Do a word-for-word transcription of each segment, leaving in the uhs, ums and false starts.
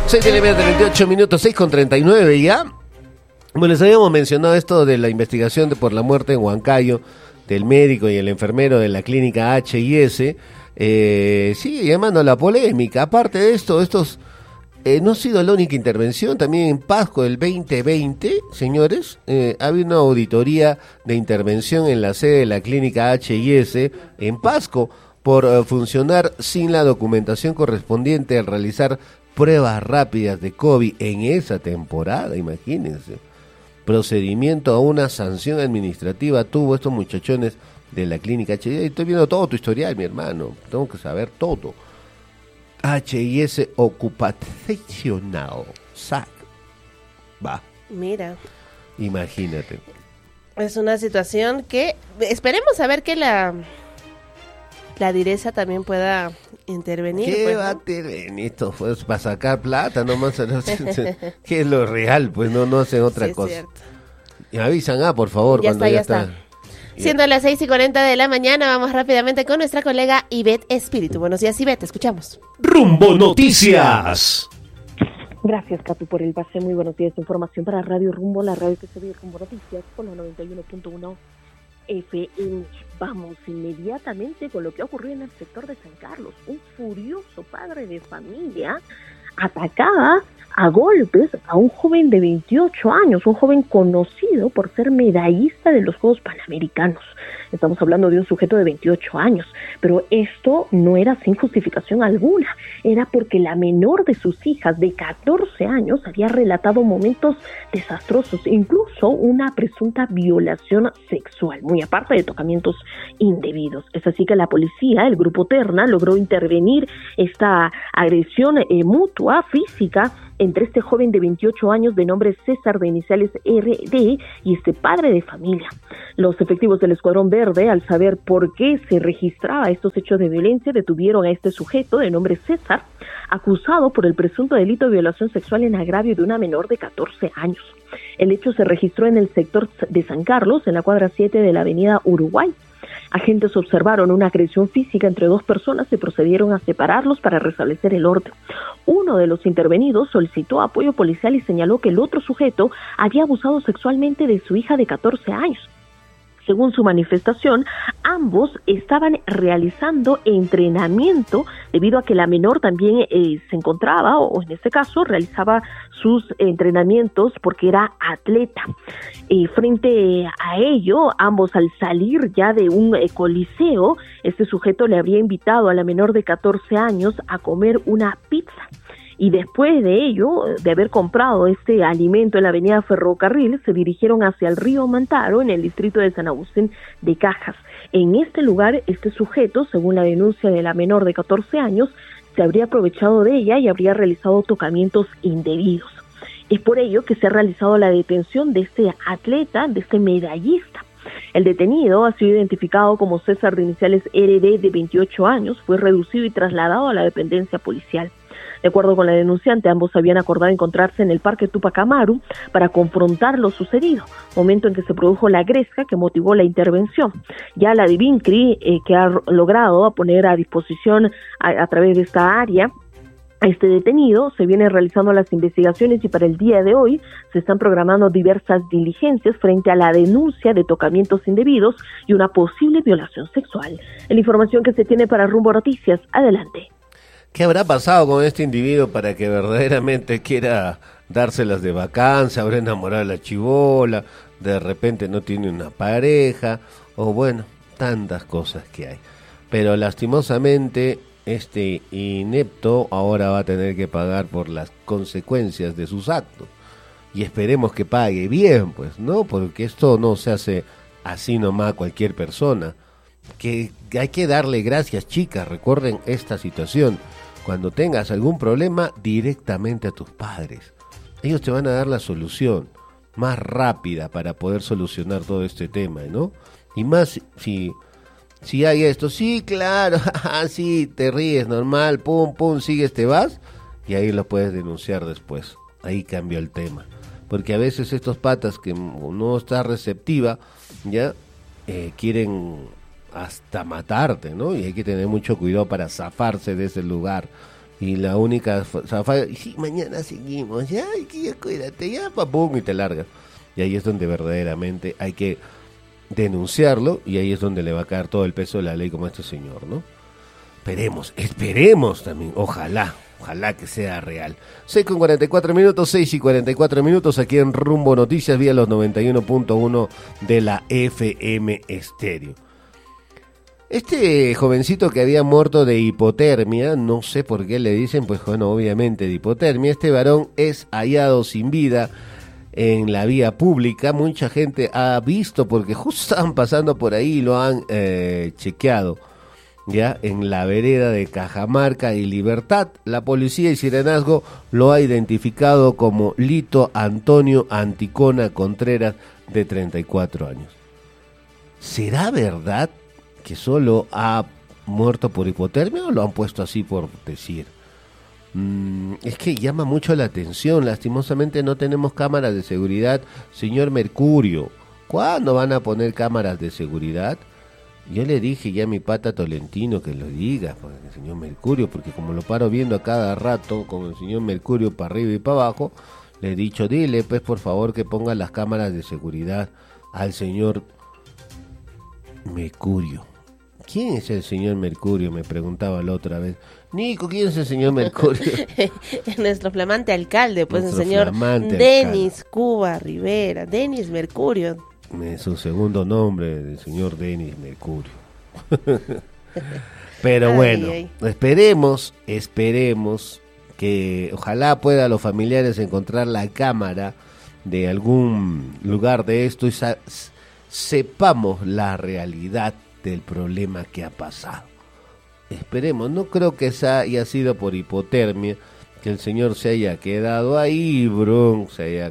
seis de la mañana, treinta y ocho minutos, seis con treinta y nueve ya. Bueno, les habíamos mencionado esto de la investigación de, por la muerte en Huancayo del médico y el enfermero de la clínica H I S. Eh, sigue llamando a la polémica. Aparte de esto, estos eh, no ha sido la única intervención. También en Pasco del veinte veinte, señores, eh, había una auditoría de intervención en la sede de la clínica H I S en Pasco por uh, funcionar sin la documentación correspondiente al realizar pruebas rápidas de COVID en esa temporada, imagínense. Procedimiento a una sanción administrativa tuvo estos muchachones de la clínica H I S. Estoy viendo todo tu historial, mi hermano. Tengo que saber todo. H I S ocupacional. S A C. Va. Mira. Imagínate. Es una situación que esperemos a ver que la la direza también pueda intervenir. ¿Qué pues, va ¿no? a tener esto? Pues para sacar plata nomás. ¿Qué es lo real? Pues no, no hacen otra sí, cosa. Cierto. Y avisan, ah, por favor, Ya cuando está, ya ya está. está. Siendo las seis y cuarenta de la mañana, vamos rápidamente con nuestra colega Ivette Espíritu. Buenos días, Ivette, escuchamos. Rumbo Noticias. Gracias, Capu, por el pase. Muy buenos días. Información para Radio Rumbo, la radio que se ve Rumbo Noticias, con la noventa y uno punto uno F M. Vamos inmediatamente con lo que ocurrió en el sector de San Carlos. Un furioso padre de familia atacaba a golpes a un joven de veintiocho años, un joven conocido por ser medallista de los Juegos Panamericanos. Estamos hablando de un sujeto de veintiocho años, pero esto no era sin justificación alguna, era porque la menor de sus hijas de catorce años había relatado momentos desastrosos, incluso una presunta violación sexual, muy aparte de tocamientos indebidos. Es así que la policía, el grupo Terna, logró intervenir esta agresión eh, mutua, física, entre este joven de veintiocho años de nombre César de iniciales R D y este padre de familia. Los efectivos del Escuadrón Verde, al saber por qué se registraba estos hechos de violencia, detuvieron a este sujeto de nombre César, acusado por el presunto delito de violación sexual en agravio de una menor de catorce años. El hecho se registró en el sector de San Carlos, en la cuadra siete de la avenida Uruguay. Agentes observaron una agresión física entre dos personas y procedieron a separarlos para restablecer el orden. Uno de los intervenidos solicitó apoyo policial y señaló que el otro sujeto había abusado sexualmente de su hija de catorce años. Según su manifestación, ambos estaban realizando entrenamiento debido a que la menor también eh, se encontraba, o en este caso realizaba sus entrenamientos porque era atleta. Eh, frente a ello, ambos al salir ya de un eh, coliseo, este sujeto le habría invitado a la menor de catorce años a comer una pizza. Y después de ello, de haber comprado este alimento en la avenida Ferrocarril, se dirigieron hacia el río Mantaro, en el distrito de San Agustín de Cajas. En este lugar, este sujeto, según la denuncia de la menor de catorce años, se habría aprovechado de ella y habría realizado tocamientos indebidos. Es por ello que se ha realizado la detención de este atleta, de este medallista. El detenido ha sido identificado como César de iniciales R D, de veintiocho años, fue reducido y trasladado a la dependencia policial. De acuerdo con la denunciante, ambos habían acordado encontrarse en el Parque Tupac Amaru para confrontar lo sucedido, momento en que se produjo la gresca que motivó la intervención. Ya la Divincri, eh, que ha logrado poner a disposición a, a través de esta área a este detenido, se vienen realizando las investigaciones y para el día de hoy se están programando diversas diligencias frente a la denuncia de tocamientos indebidos y una posible violación sexual. En la información que se tiene para Rumbo Noticias, adelante. ¿Qué habrá pasado con este individuo para que verdaderamente quiera dárselas de vacancia, habrá enamorado a la chibola, de repente no tiene una pareja, o bueno, tantas cosas que hay? Pero lastimosamente este inepto ahora va a tener que pagar por las consecuencias de sus actos. Y esperemos que pague bien, pues, ¿no? Porque esto no se hace así nomás a cualquier persona. Que hay que darle gracias, chicas, recuerden esta situación. Cuando tengas algún problema, directamente a tus padres. Ellos te van a dar la solución más rápida para poder solucionar todo este tema, ¿no? Y más si, si hay esto, sí, claro, sí, te ríes, normal, pum, pum, sigues, te vas, y ahí lo puedes denunciar después. Ahí cambió el tema. Porque a veces estos patas que no está receptiva, ya, eh, quieren hasta matarte, ¿no? Y hay que tener mucho cuidado para zafarse de ese lugar. Y la única, o sea, sí, mañana seguimos, ya, ya, cuídate, ya, papum, y te largas. Y ahí es donde verdaderamente hay que denunciarlo, y ahí es donde le va a caer todo el peso de la ley como a este señor, ¿no? Esperemos, esperemos también, ojalá, ojalá que sea real. seis con cuarenta y cuatro minutos, seis y cuarenta y cuatro minutos, aquí en Rumbo Noticias, vía los noventa y uno punto uno de la F M Estéreo. Este jovencito que había muerto de hipotermia, no sé por qué le dicen, pues bueno, obviamente de hipotermia, este varón es hallado sin vida en la vía pública. Mucha gente ha visto, porque justo estaban pasando por ahí y lo han eh, chequeado, ya, en la vereda de Cajamarca y Libertad. La policía y Serenazgo lo ha identificado como Lito Antonio Anticona Contreras, de treinta y cuatro años. ¿Será verdad que solo ha muerto por hipotermia o lo han puesto así por decir? Mm, es que llama mucho la atención. Lastimosamente no tenemos cámaras de seguridad, señor Mercurio. ¿Cuándo van a poner cámaras de seguridad? Yo le dije ya a mi pata Tolentino que lo diga, pues, el señor Mercurio, porque como lo paro viendo a cada rato con el señor Mercurio para arriba y para abajo, le he dicho, dile pues por favor que ponga las cámaras de seguridad al señor Mercurio. ¿Quién es el señor Mercurio? Me preguntaba la otra vez. Nico, ¿quién es el señor Mercurio? Nuestro flamante alcalde, pues Nuestro el señor Denis alcalde. Cuba Rivera, Denis Mercurio. Es su segundo nombre, el señor Denis Mercurio. Pero Ay, bueno, ay. esperemos, esperemos que ojalá pueda los familiares encontrar la cámara de algún lugar de esto y sa- sepamos la realidad del problema que ha pasado. Esperemos, no creo que esa haya sido por hipotermia, que el señor se haya quedado ahí, bron, se haya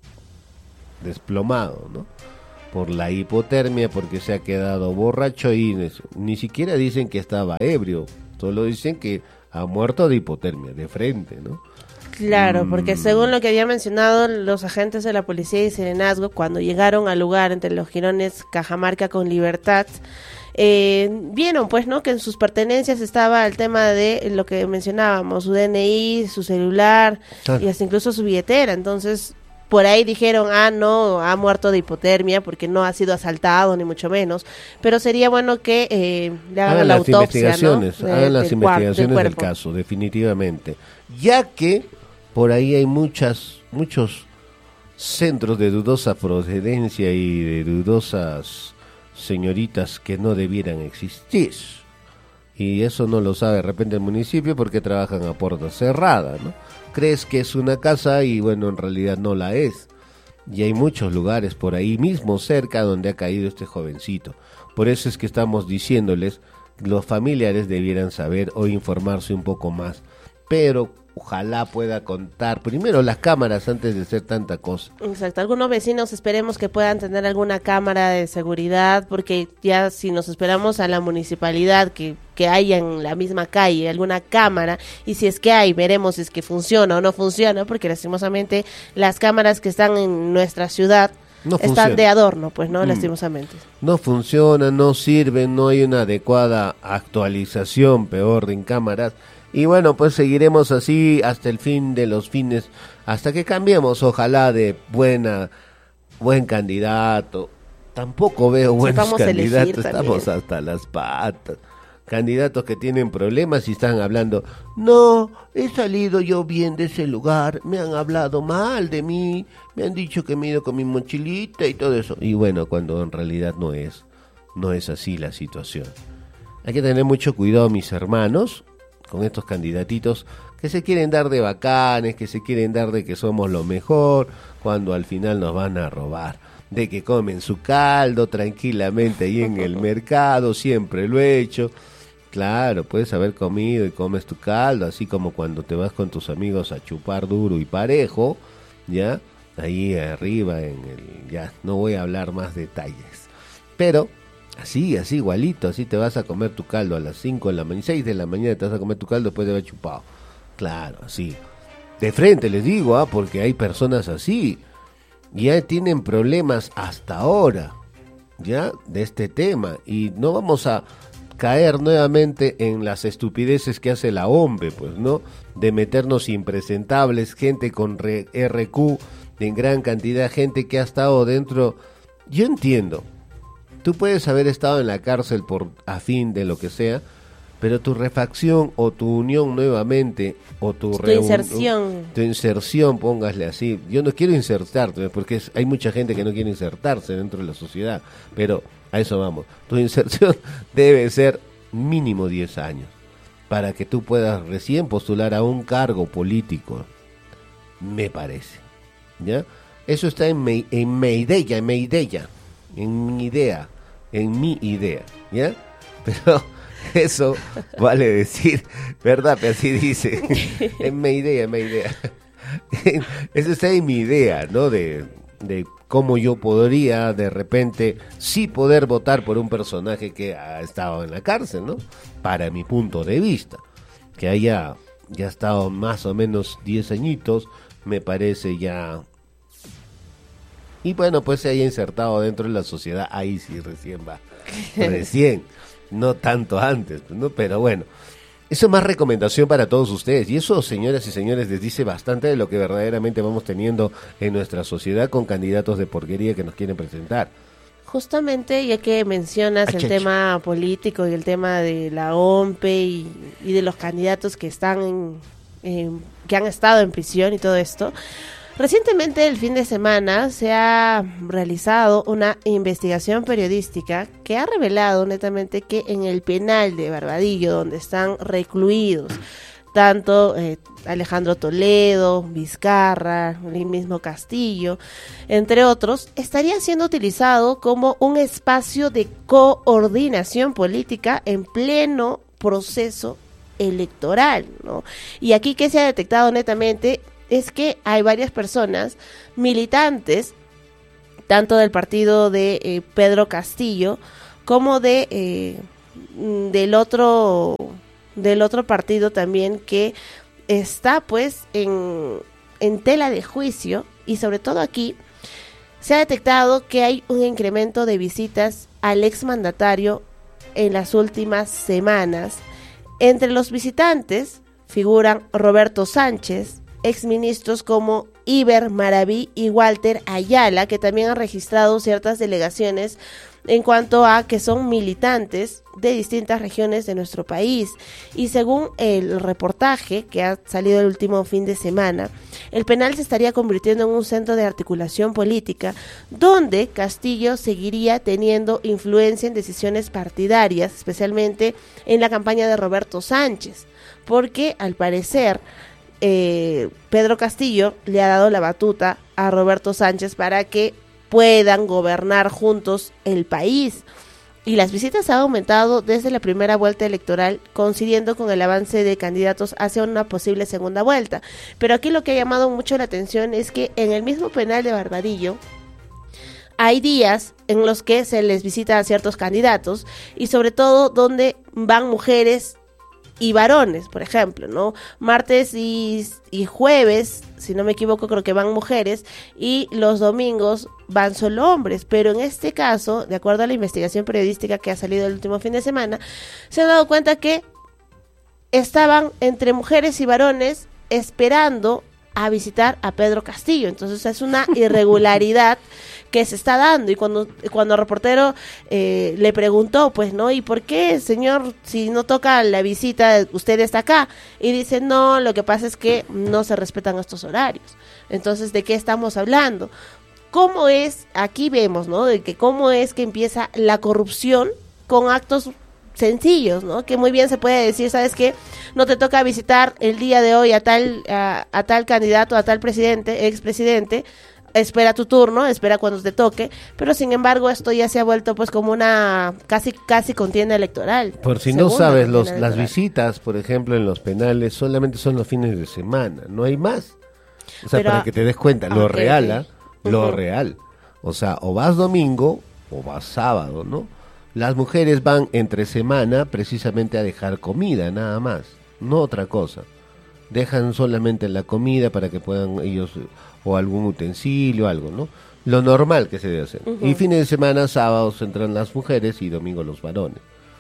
desplomado, ¿no? Por la hipotermia, porque se ha quedado borracho y ni siquiera dicen que estaba ebrio, solo dicen que ha muerto de hipotermia, de frente, ¿no? Claro, porque según lo que había mencionado los agentes de la policía y Serenazgo, cuando llegaron al lugar entre los jirones Cajamarca con Libertad, eh, vieron pues, ¿no?, que en sus pertenencias estaba el tema de lo que mencionábamos, su D N I, su celular, Claro. y hasta incluso su billetera. Entonces, por ahí dijeron, ah, no, ha muerto de hipotermia porque no ha sido asaltado, ni mucho menos. Pero sería bueno que eh, le hagan, Hagan la las autopsia, investigaciones, ¿no?, de- hagan las del cuar- investigaciones del, cuerpo. caso, definitivamente. Ya que por ahí hay muchas, muchos centros de dudosa procedencia y de dudosas señoritas que no debieran existir. Y eso no lo sabe de repente el municipio porque trabajan a puerta cerrada, ¿no? Crees que es una casa y bueno, en realidad no la es. Y hay muchos lugares por ahí mismo cerca donde ha caído este jovencito. Por eso es que estamos diciéndoles, los familiares debieran saber o informarse un poco más. Pero ojalá pueda contar primero las cámaras antes de hacer tanta cosa. Exacto, algunos vecinos esperemos que puedan tener alguna cámara de seguridad, porque ya si nos esperamos a la municipalidad que, que haya en la misma calle alguna cámara, y si es que hay, veremos si es que funciona o no funciona, porque lastimosamente las cámaras que están en nuestra ciudad No están funciona. de adorno, pues, ¿no? Mm. Lastimosamente. No funcionan, no sirven, no hay una adecuada actualización, peor, en cámaras. Y bueno, pues seguiremos así hasta el fin de los fines, hasta que cambiemos, ojalá, de buena, buen candidato. Tampoco veo buenos Sepamos elegir candidatos, también. estamos hasta las patas. Candidatos que tienen problemas y están hablando, no, he salido yo bien de ese lugar, me han hablado mal de mí, me han dicho que me he ido con mi mochilita y todo eso. Y bueno, cuando en realidad no es, no es así la situación. Hay que tener mucho cuidado, mis hermanos, con estos candidatitos que se quieren dar de bacanes, que se quieren dar de que somos lo mejor, cuando al final nos van a robar. De que comen su caldo tranquilamente ahí en el mercado, siempre lo he hecho. Claro, puedes haber comido y comes tu caldo, así como cuando te vas con tus amigos a chupar duro y parejo, ¿ya? Ahí arriba en el... ya, no voy a hablar más detalles. Pero así, así igualito, así te vas a comer tu caldo a las cinco de la mañana, seis de la mañana te vas a comer tu caldo después de haber chupado. Claro, así. De frente les digo, ¿ah? Porque hay personas así. Ya tienen problemas hasta ahora, ¿ya? De este tema. Y no vamos a caer nuevamente en las estupideces que hace la O M P E, pues, ¿no? De meternos impresentables, gente con re, R Q en gran cantidad, gente que ha estado dentro. Yo entiendo, tú puedes haber estado en la cárcel por afín de lo que sea, pero tu refacción o tu unión nuevamente, o tu, tu inserción, tu inserción, póngasle así. Yo no quiero insertarte, porque es, hay mucha gente que no quiere insertarse dentro de la sociedad, pero a eso vamos. Tu inserción debe ser mínimo diez años, para que tú puedas recién postular a un cargo político, me parece, ¿ya? Eso está en mi, en mi idea, en mi idea, en mi idea, en mi idea, ¿ya? Pero eso vale decir, ¿verdad? Pero así dice, en mi idea, en mi idea. Eso está en mi idea, ¿no? De, de cómo yo podría de repente sí poder votar por un personaje que ha estado en la cárcel, ¿no? Para mi punto de vista, que haya ya estado más o menos diez añitos, me parece ya. Y bueno, pues se haya insertado dentro de la sociedad, ahí sí recién va, recién, no tanto antes, ¿no? Pero bueno, eso es más recomendación para todos ustedes, y eso, señoras y señores, les dice bastante de lo que verdaderamente vamos teniendo en nuestra sociedad con candidatos de porquería que nos quieren presentar. Justamente, ya que mencionas Acheche. el tema político y el tema de la O M P E y, y de los candidatos que están en, en, que han estado en prisión y todo esto, recientemente, el fin de semana, se ha realizado una investigación periodística que ha revelado netamente que en el penal de Barbadillo, donde están recluidos tanto eh, Alejandro Toledo, Vizcarra, el mismo Castillo, entre otros, estaría siendo utilizado como un espacio de coordinación política en pleno proceso electoral, ¿no? Y aquí que se ha detectado netamente es que hay varias personas militantes, tanto del partido de eh, Pedro Castillo como de eh, del otro del otro partido también, que está pues en, en tela de juicio, y sobre todo aquí se ha detectado que hay un incremento de visitas al exmandatario en las últimas semanas. Entre los visitantes figuran Roberto Sánchez, exministros como Iber Maraví y Walter Ayala, que también han registrado ciertas delegaciones en cuanto a que son militantes de distintas regiones de nuestro país. Y según el reportaje que ha salido el último fin de semana, el penal se estaría convirtiendo en un centro de articulación política donde Castillo seguiría teniendo influencia en decisiones partidarias, especialmente en la campaña de Roberto Sánchez, porque al parecer eh, Pedro Castillo le ha dado la batuta a Roberto Sánchez para que puedan gobernar juntos el país. Y las visitas han aumentado desde la primera vuelta electoral, coincidiendo con el avance de candidatos hacia una posible segunda vuelta. Pero aquí lo que ha llamado mucho la atención es que en el mismo penal de Barbadillo hay días en los que se les visita a ciertos candidatos, y sobre todo donde van mujeres y varones, por ejemplo, ¿no? Martes y, y jueves, si no me equivoco, creo que van mujeres, y los domingos van solo hombres. Pero en este caso, de acuerdo a la investigación periodística que ha salido el último fin de semana, se han dado cuenta que estaban entre mujeres y varones esperando a visitar a Pedro Castillo. Entonces es una irregularidad que se está dando. Y cuando cuando el reportero eh, le preguntó, pues, ¿no? ¿Y por qué, señor, si no toca la visita, usted está acá? Y dice, no, lo que pasa es que no se respetan estos horarios. Entonces, ¿de qué estamos hablando? ¿Cómo es? Aquí vemos, ¿no? De que cómo es que empieza la corrupción con actos sencillos, ¿no? Que muy bien se puede decir, ¿sabes qué? No te toca visitar el día de hoy a tal a, a tal candidato, a tal presidente, expresidente, espera tu turno, espera cuando te toque, pero sin embargo esto ya se ha vuelto pues como una casi casi contienda electoral. Por si no sabes, los, las visitas, por ejemplo, en los penales solamente son los fines de semana, no hay más. O sea, pero, para que te des cuenta, lo okay, real, ¿eh? uh-huh. Lo real. O sea, o vas domingo o vas sábado, ¿no? Las mujeres van entre semana precisamente a dejar comida, nada más, no otra cosa. Dejan solamente la comida para que puedan ellos, o algún utensilio, algo, ¿no? Lo normal que se debe hacer. Uh-huh. Y fines de semana, sábados entran las mujeres y domingo los varones.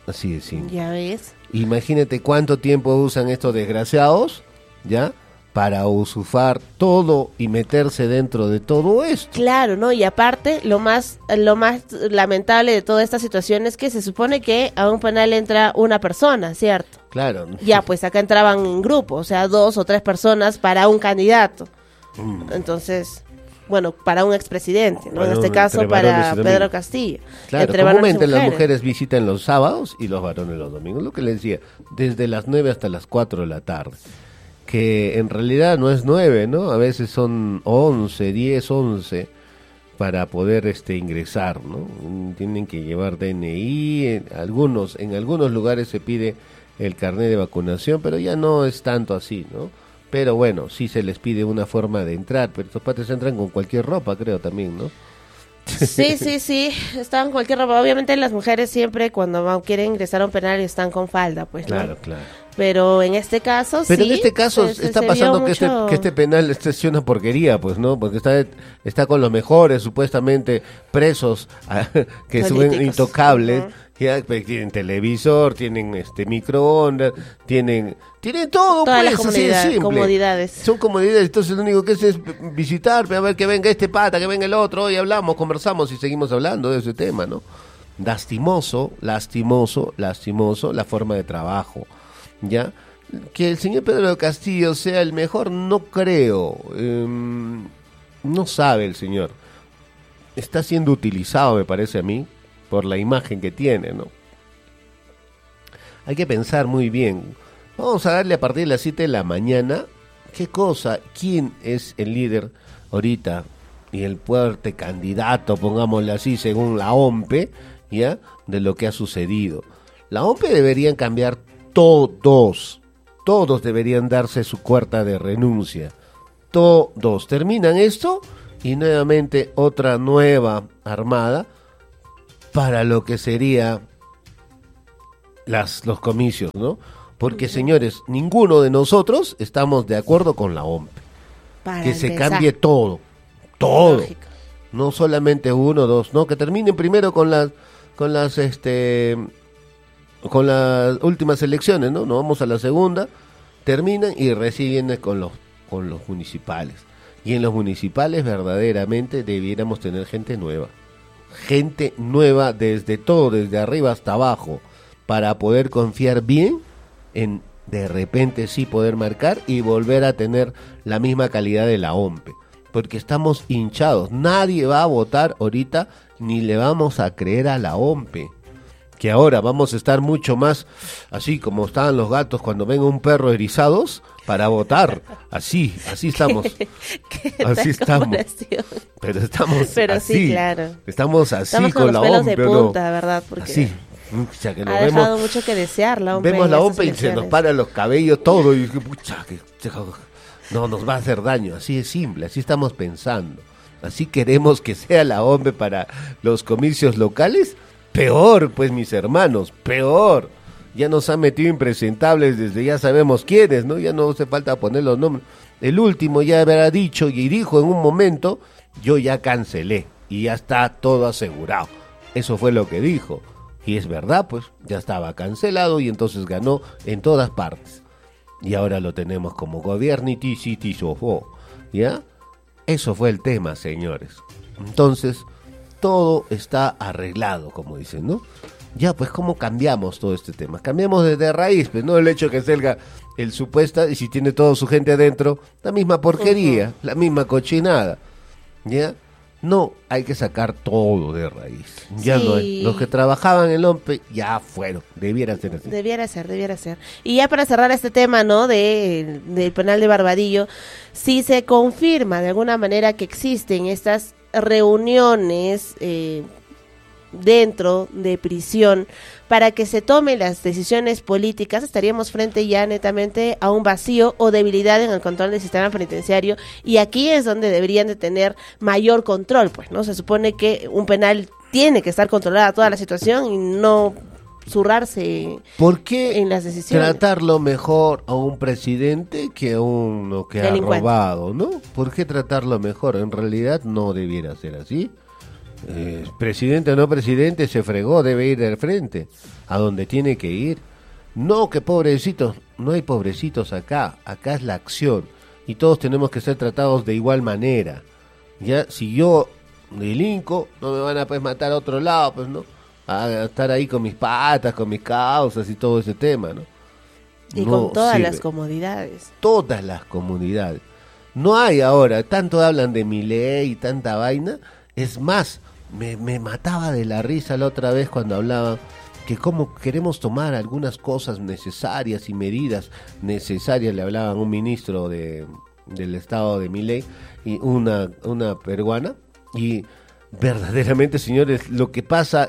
Así es, sí. Ya ves. Imagínate cuánto tiempo usan estos desgraciados, ¿ya? Para usufar todo y meterse dentro de todo esto. Claro, ¿no? Y aparte, lo más lo más lamentable de toda esta situación es que se supone que a un penal entra una persona, ¿cierto? Claro. Ya, pues acá entraban en grupo, o sea, dos o tres personas para un candidato. Mm. Entonces, bueno, para un expresidente, ¿no? Bueno, en este caso entre varones para y domingos. Pedro Castillo. Claro, Entre varones y comúnmente las mujeres. mujeres visitan los sábados y los varones los domingos, lo que les decía, desde las nueve hasta las cuatro de la tarde, que en realidad no es nueve, ¿no? A veces son once, diez, once para poder este ingresar, ¿no? Tienen que llevar D N I, en algunos, en algunos lugares se pide el carnet de vacunación, pero ya no es tanto así, ¿no? Pero bueno, sí se les pide una forma de entrar, pero estos pates entran con cualquier ropa, creo también, ¿no? Sí, sí, sí, están en cualquier ropa. Obviamente las mujeres siempre cuando van- quieren ingresar a un penal están con falda, pues, ¿no? Claro, claro. Pero en este caso Pero sí. en este caso se- se- está se pasando vio que este, mucho- que este penal este es una porquería, pues, ¿no? Porque está está con los mejores, supuestamente, presos ah, que suben Políticos. intocables. Ujú. Ya, pues, tienen televisor, tienen este microondas, tienen tienen todo, Todas pues, las así de comodidad- simple. comodidades. Son comodidades, entonces lo único que es es visitar, a ver que venga este pata, que venga el otro, hoy hablamos, conversamos y seguimos hablando de ese tema, ¿no? Lastimoso, lastimoso, lastimoso la forma de trabajo, ¿ya? Que el señor Pedro Castillo sea el mejor, no creo, eh, no sabe el señor. Está siendo utilizado, me parece a mí, por la imagen que tiene, ¿no? Hay que pensar muy bien. Vamos a darle a partir de las siete de la mañana, ¿qué cosa? ¿Quién es el líder ahorita? Y el fuerte candidato, pongámosle así, según la O M P E, ¿ya? De lo que ha sucedido. La O M P E deberían cambiar todos. Todos deberían darse su cuarta de renuncia. Todos. Terminan esto y nuevamente otra nueva armada para lo que sería las, los comicios, ¿no? Porque, señores, ninguno de nosotros estamos de acuerdo con la O M P E. Para Que se empezar. cambie todo. Todo. Lógico. No solamente uno, dos, no, que terminen primero con las con las este con las últimas elecciones, ¿no? No vamos a la segunda, terminan y recién viene con los con los municipales. Y en los municipales verdaderamente debiéramos tener gente nueva. Gente nueva desde todo, desde arriba hasta abajo, para poder confiar bien en de repente sí poder marcar y volver a tener la misma calidad de la O M P E. Porque estamos hinchados. Nadie va a votar ahorita ni le vamos a creer a la O M P E. Que ahora vamos a estar mucho más así como estaban los gatos cuando ven un perro erizados para votar. Así, así estamos. ¿Qué Así tal estamos. comparación? Pero estamos Pero así. sí, claro. Estamos así Estamos con con, los la pelos O M P E. de ¿o no? punta, ¿verdad? Porque Así. O sea, que nos ha vemos, dejado mucho que desear la O M P E. vemos en la estas O M P E y se nos elecciones. paran los cabellos todo y pucha, que no nos va a hacer daño, así es simple, así estamos pensando. Así queremos que sea la O M P E para los comicios locales. Peor, pues, mis hermanos, peor. Ya nos han metido impresentables desde ya sabemos quiénes, ¿no? Ya no hace falta poner los nombres. El último ya habrá dicho y dijo en un momento, yo ya cancelé y ya está todo asegurado. Eso fue lo que dijo. Y es verdad, pues, ya estaba cancelado y entonces ganó en todas partes. Y ahora lo tenemos como gobiernitisitizofo, ¿ya? Eso fue el tema, señores. Entonces, todo está arreglado, como dicen, ¿no? Ya, pues, ¿cómo cambiamos todo este tema? Cambiamos desde raíz, pues, no el hecho que salga el supuesta y si tiene toda su gente adentro, la misma porquería, uh-huh. la misma cochinada, ¿ya? No, hay que sacar todo de raíz. Ya Sí. no hay. Los que trabajaban en el O M P E ya fueron. Debieran ser así. Debiera ser, debiera ser. Y ya para cerrar este tema, ¿no? De, del penal de Barbadillo, si se confirma de alguna manera que existen estas reuniones eh, dentro de prisión para que se tomen las decisiones políticas, estaríamos frente ya netamente a un vacío o debilidad en el control del sistema penitenciario, y aquí es donde deberían de tener mayor control, pues, ¿no? Se supone que un penal tiene que estar controlada toda la situación y no zurrarse ¿Por qué en las decisiones. tratarlo mejor a un presidente que a uno que ha Delincuente. robado, ¿no? ¿Por qué tratarlo mejor? En realidad no debiera ser así. eh, presidente o no presidente, se fregó, debe ir al frente, a donde tiene que ir. No, que pobrecitos, no hay pobrecitos acá, acá es la acción, y todos tenemos que ser tratados de igual manera. Ya, si yo delinco, no me van a pues matar a otro lado, pues no, a estar ahí con mis patas, con mis causas y todo ese tema, ¿no? Y No con todas sirve. las comodidades. Todas las comunidades. No hay ahora, tanto hablan de Milei y tanta vaina. Es más, me, me mataba de la risa la otra vez cuando hablaban que cómo queremos tomar algunas cosas necesarias y medidas necesarias, le hablaban un ministro de, del estado de Milei y una, una peruana, y verdaderamente, señores, lo que pasa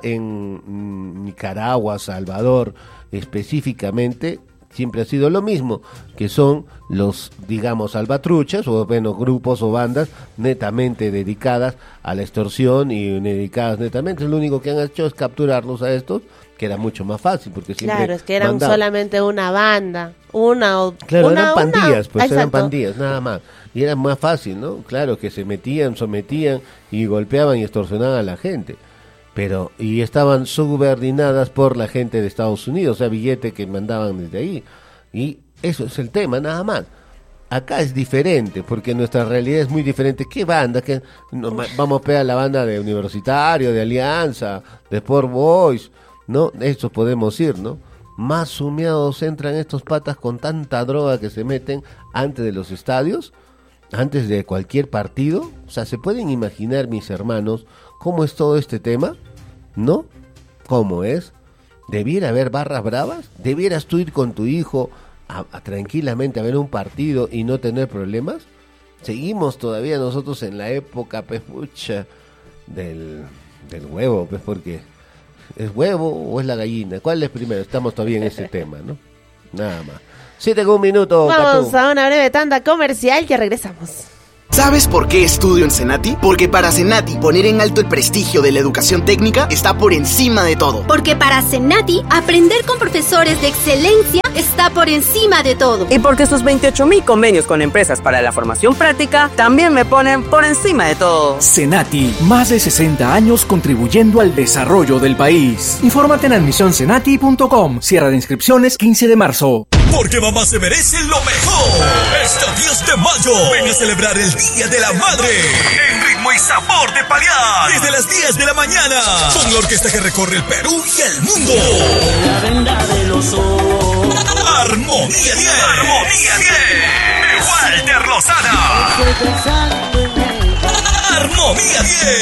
en Nicaragua, Salvador específicamente, siempre ha sido lo mismo, que son los, digamos, salvatruchas, o bueno, grupos o bandas netamente dedicadas a la extorsión y dedicadas netamente, lo único que han hecho es capturarlos a estos, que era mucho más fácil, porque siempre Claro, es que eran mandaban. solamente una banda, una o Claro, una, eran pandillas, una, pues eran exacto. pandillas, nada más. Y era más fácil, ¿no? Claro, que se metían, sometían y golpeaban y extorsionaban a la gente. Pero, y estaban subordinadas por la gente de Estados Unidos, o sea, billete que mandaban desde ahí. Y eso es el tema, nada más. Acá es diferente, porque nuestra realidad es muy diferente. ¿Qué banda? ¿Qué? No, vamos a pegar la banda de Universitario, de Alianza, de Sport Boys, ¿no? Estos podemos ir, ¿no? Más sumiados entran estos patas con tanta droga que se meten antes de los estadios, antes de cualquier partido. O sea, ¿se pueden imaginar, mis hermanos, cómo es todo este tema? ¿No? ¿Cómo es? ¿Debiera haber barras bravas? ¿Debieras tú ir con tu hijo a, a tranquilamente a ver un partido y no tener problemas? Seguimos todavía nosotros en la época, pues, pucha, del, del huevo, pues, porque ¿es huevo o es la gallina? ¿Cuál es primero? Estamos todavía en ese tema, ¿no? Nada más. Siete con un minuto, Vamos Catu. a una breve tanda comercial, ya regresamos. ¿Sabes por qué estudio en Senati? Porque para Senati poner en alto el prestigio de la educación técnica está por encima de todo. Porque para Senati, aprender con profesores de excelencia está por encima de todo. Y porque sus veintiocho mil convenios con empresas para la formación práctica también me ponen por encima de todo. Senati, más de sesenta años contribuyendo al desarrollo del país. Infórmate en admisión senati punto com. Cierre de inscripciones quince de marzo. Porque mamá se merece lo mejor. Este diez de mayo, ven a celebrar el Día de la Madre en ritmo y sabor de Paliar. Desde las diez de la mañana, con la orquesta que recorre el Perú y el mundo. La venda de los ojos. Armonía diez. Armonía diez. De Walter Lozada. Estoy pensando en él. Armonía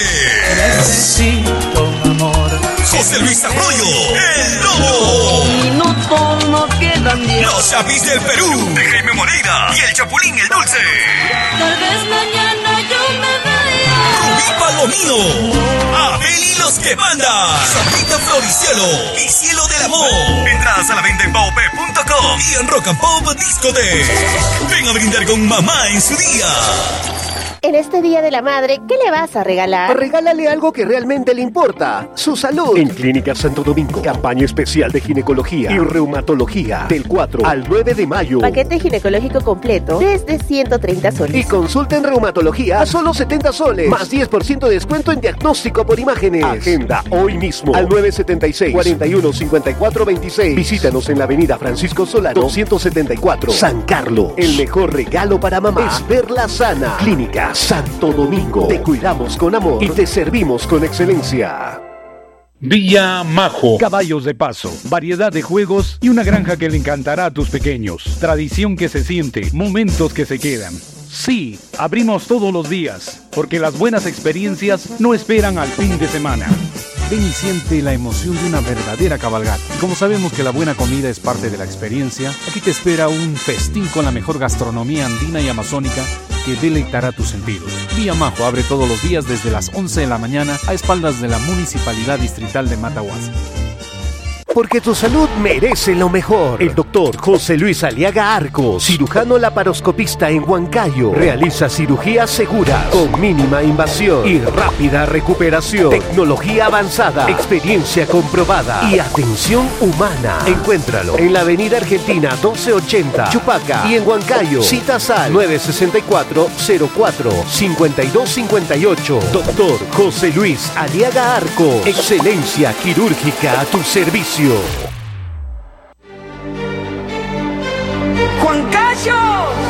diez. Necesito un amor. José Luis Arroyo, el Lobo. Minutos no quedan diez. Los Chapis del Perú, de Jaime Moreira y el Chapulín el Dulce. Tal vez mañana yo me vaya. Rubí Palomino, Abel y los que mandan. Sabrita Floricielo y Cielo del Amor. Entradas a la venta en baope punto com y en Rock and Pop Discoteque. Ven a brindar con mamá en su día. En este Día de la Madre, ¿qué le vas a regalar? Regálale algo que realmente le importa, su salud. En Clínica Santo Domingo, campaña especial de ginecología y reumatología del cuatro al nueve de mayo. Paquete ginecológico completo desde ciento treinta soles. Y consulta en reumatología a solo setenta soles. Más diez por ciento de descuento en diagnóstico por imágenes. Agenda hoy mismo Al nueve setenta y seis, cuarenta y uno, cincuenta y cuatro veintiséis. Visítanos en la avenida Francisco Solano doscientos setenta y cuatro, San Carlos. El mejor regalo para mamá Es es verla sana. Clínica Santo Domingo. Te cuidamos con amor y te servimos con excelencia. Villa Majo. Caballos de paso, variedad de juegos y una granja que le encantará a tus pequeños. Tradición que se siente, momentos que se quedan. Sí, abrimos todos los días, porque las buenas experiencias no esperan al fin de semana. Ven y siente la emoción de una verdadera cabalgata. Y como sabemos que la buena comida es parte de la experiencia, aquí te espera un festín con la mejor gastronomía andina y amazónica que deleitará tus sentidos. Villa Majo abre todos los días desde las once de la mañana a espaldas de la Municipalidad Distrital de Matahuasi. Porque tu salud merece lo mejor. El doctor Doctor José Luis Aliaga Arcos, cirujano laparoscopista en Huancayo. Realiza cirugías seguras, con mínima invasión y rápida recuperación. Tecnología avanzada, experiencia comprobada y atención humana. Encuéntralo en la avenida Argentina doce ochenta, Chupaca, y en Huancayo. Citas al nueve seis cuatro, cero cuatro, cinco dos cinco ocho. Doctor José Luis Aliaga Arcos. Excelencia quirúrgica a tu servicio. ¡Huancayo!